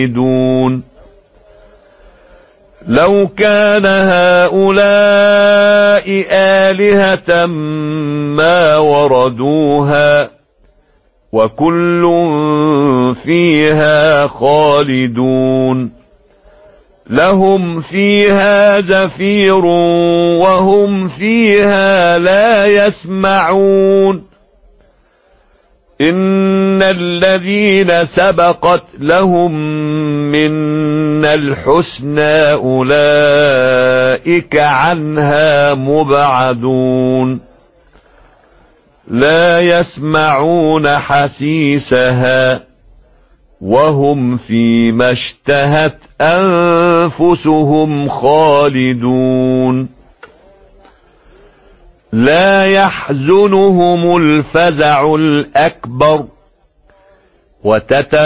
خالدون لو كان هؤلاء آلهة ما وردوها وكل فيها خالدون لهم فيها زفير وهم فيها لا يسمعون إن الذين سبقت لهم منا الحسنى أولئك عنها مبعدون لا يسمعون حسيسها وهم فيما اشتهت أنفسهم خالدون لا يحزنهم الفزع الأكبر